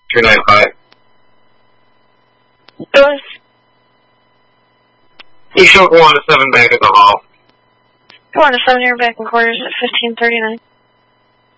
295. Doors. You show 417 back at the hall. 417, you're back in quarters at 1539.